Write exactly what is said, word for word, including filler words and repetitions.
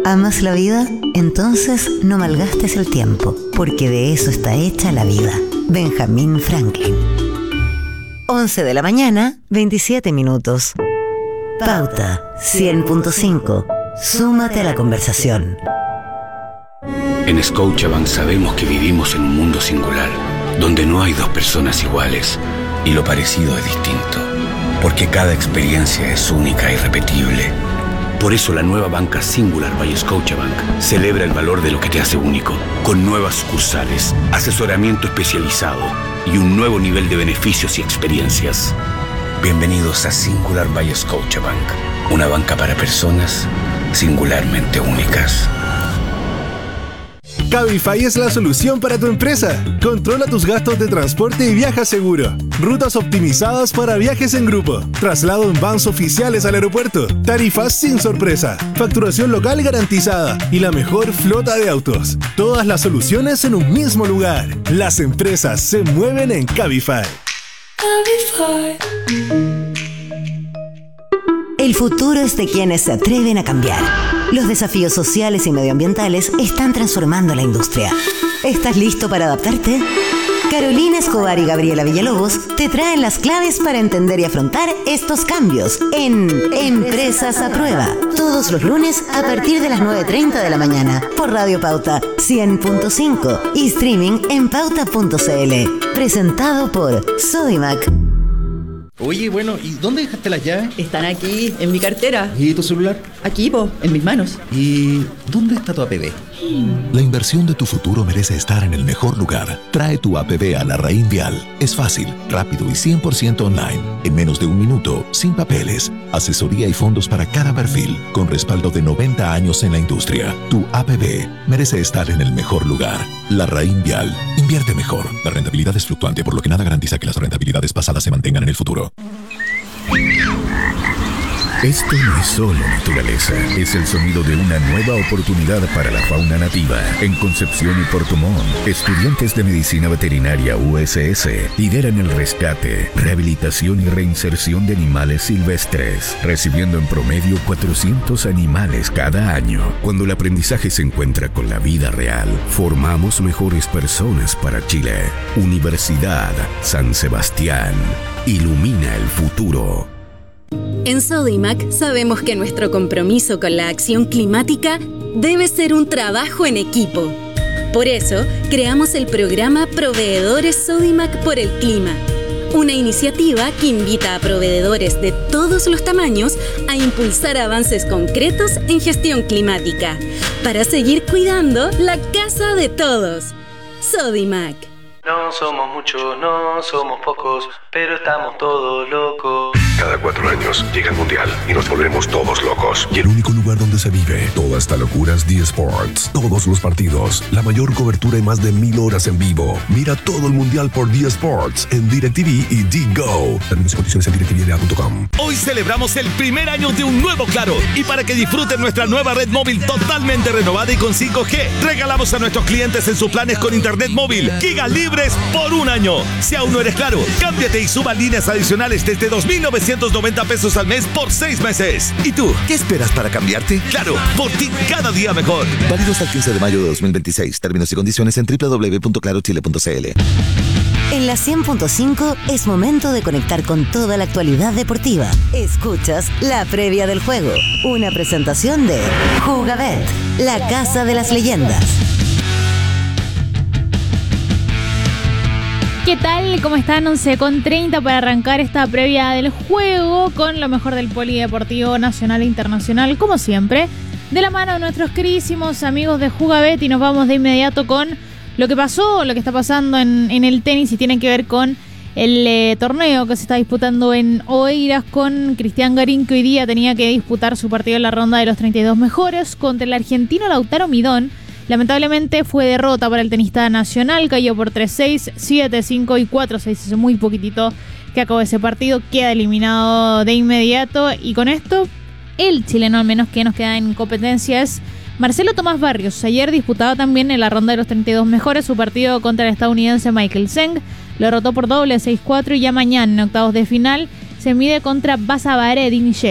¿Amas la vida? Entonces no malgastes el tiempo, porque de eso está hecha la vida. Benjamin Franklin. once de la mañana, veintisiete minutos. Pauta cien punto cinco. Súmate a la conversación. En Scotiabank sabemos que vivimos en un mundo singular, donde no hay dos personas iguales y lo parecido es distinto, porque cada experiencia es única e irrepetible. Por eso la nueva banca Singular by Scotiabank celebra el valor de lo que te hace único, con nuevas sucursales, asesoramiento especializado y un nuevo nivel de beneficios y experiencias. Bienvenidos a Singular by Scotiabank, una banca para personas singularmente únicas. Cabify es la solución para tu empresa. Controla tus gastos de transporte y viaja seguro. Rutas optimizadas para viajes en grupo. Traslado en vans oficiales al aeropuerto. Tarifas sin sorpresa. Facturación local garantizada. Y la mejor flota de autos. Todas las soluciones en un mismo lugar. Las empresas se mueven en Cabify. Cabify. El futuro es de quienes se atreven a cambiar. Los desafíos sociales y medioambientales están transformando la industria. ¿Estás listo para adaptarte? Carolina Escobar y Gabriela Villalobos te traen las claves para entender y afrontar estos cambios en Empresas a Prueba. Todos los lunes a partir de las nueve treinta de la mañana por Radio Pauta cien punto cinco y streaming en pauta punto cl. Presentado por Sodimac. Oye, bueno, ¿y dónde dejaste las llaves? Están aquí, en mi cartera. ¿Y tu celular? Aquí, po, en mis manos. ¿Y dónde está tu A P B? La inversión de tu futuro merece estar en el mejor lugar. Trae tu A P B a Larraín Vial. Es fácil, rápido y cien por ciento online. En menos de un minuto, sin papeles. Asesoría y fondos para cada perfil, con respaldo de noventa años en la industria. Tu A P B merece estar en el mejor lugar. Larraín Vial. Invierte mejor. La rentabilidad es fluctuante, por lo que nada garantiza que las rentabilidades pasadas se mantengan en el futuro. Esto no es solo naturaleza, es el sonido de una nueva oportunidad para la fauna nativa. En Concepción y Puerto Montt, estudiantes de Medicina Veterinaria U S S lideran el rescate, rehabilitación y reinserción de animales silvestres, recibiendo en promedio cuatrocientos animales cada año. Cuando el aprendizaje se encuentra con la vida real, formamos mejores personas para Chile. Universidad San Sebastián. Ilumina el futuro. En Sodimac sabemos que nuestro compromiso con la acción climática debe ser un trabajo en equipo. Por eso, creamos el programa Proveedores Sodimac por el Clima, una iniciativa que invita a proveedores de todos los tamaños a impulsar avances concretos en gestión climática, para seguir cuidando la casa de todos. Sodimac. No somos muchos, no somos pocos, pero estamos todos locos. Cada cuatro años llega el Mundial y nos volvemos todos locos. Y el único lugar donde se vive toda esta locura es D Sports. Todos los partidos, la mayor cobertura y más de mil horas en vivo. Mira todo el Mundial por D Sports en DirecTV y D-Go. Términos y condiciones en direct t v l a punto com. Hoy celebramos el primer año de un nuevo Claro. Y para que disfruten nuestra nueva red móvil totalmente renovada y con cinco G, regalamos a nuestros clientes en sus planes con internet móvil gigas libres por un año. Si aún no eres Claro, cámbiate y suba líneas adicionales desde dos mil novecientos noventa pesos al mes por seis meses. ¿Y tú, qué esperas para cambiarte? Claro, por ti cada día mejor. Válido hasta el quince de mayo de dos mil veintiséis. Términos y condiciones en doble u doble u doble u punto claro chile punto c l. En la cien punto cinco es momento de conectar con toda la actualidad deportiva. Escuchas la previa del juego, una presentación de Jugabet, la casa de las leyendas. ¿Qué tal? ¿Cómo están? once con treinta para arrancar esta previa del juego con lo mejor del polideportivo nacional e internacional, como siempre, de la mano de nuestros queridísimos amigos de Jugabet, y nos vamos de inmediato con lo que pasó, lo que está pasando en, en el tenis, y tiene que ver con el eh, torneo que se está disputando en Oeiras con Cristian Garín, que hoy día tenía que disputar su partido en la ronda de los treinta y dos mejores contra el argentino Lautaro Midón. Lamentablemente fue derrota para el tenista nacional, cayó por tres seis, siete cinco y cuatro seis, hace muy poquitito que acabó ese partido, queda eliminado de inmediato, y con esto el chileno al menos que nos queda en competencia es Marcelo Tomás Barrios. Ayer disputaba también en la ronda de los treinta y dos mejores su partido contra el estadounidense Michael Zeng, lo derrotó por doble seis cuatro, y ya mañana en octavos de final se mide contra Basabaredinije.